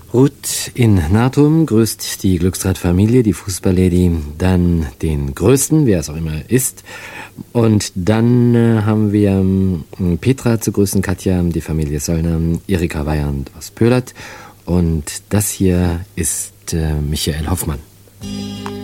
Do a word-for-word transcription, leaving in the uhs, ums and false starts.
Ruth in Natum grüßt die Glücksrad-Familie, die Fußballlady, dann den Größten, wer es auch immer ist. Und dann äh, haben wir ähm, Petra zu grüßen, Katja, die Familie Söllner, Erika Weyand aus Pölert. Und das hier ist äh, Michael Hoffmann.